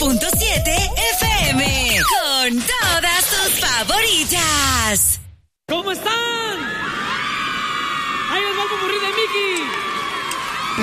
106.7 FM. Con todas tus favoritas. ¿Cómo están?